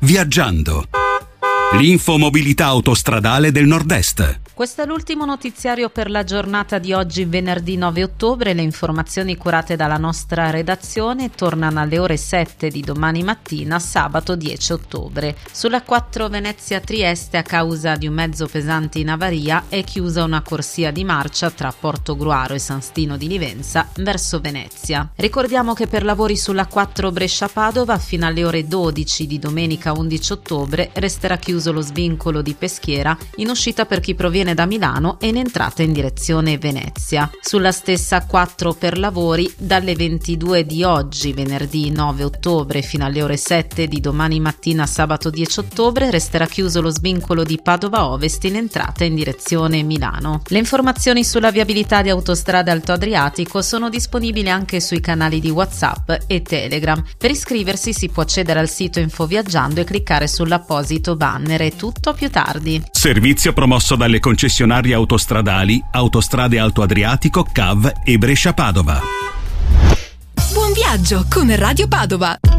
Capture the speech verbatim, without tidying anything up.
Viaggiando. L'infomobilità autostradale del Nord-Est. Questo è l'ultimo notiziario per la giornata di oggi, venerdì nove ottobre. Le informazioni curate dalla nostra redazione tornano alle ore sette di domani mattina, sabato dieci ottobre. Sulla quattro Venezia-Trieste, a causa di un mezzo pesante in avaria, è chiusa una corsia di marcia tra Portogruaro e San Stino di Livenza verso Venezia. Ricordiamo che per lavori sulla quattro Brescia-Padova, fino alle ore dodici di domenica undici ottobre, resterà chiuso lo svincolo di Peschiera in uscita per chi proviene da Milano e in entrata in direzione Venezia. Sulla stessa quattro per lavori, dalle ventidue di oggi, venerdì nove ottobre, fino alle ore sette di domani mattina, sabato dieci ottobre, resterà chiuso lo svincolo di Padova Ovest in entrata in direzione Milano. Le informazioni sulla viabilità di Autostrada Alto Adriatico sono disponibili anche sui canali di WhatsApp e Telegram. Per iscriversi si può accedere al sito Infoviaggiando e cliccare sull'apposito banner. È tutto, più tardi. Servizio promosso dalle concessionarie autostradali Autostrade Alto Adriatico, C A V e Brescia Padova. Buon viaggio con Radio Padova.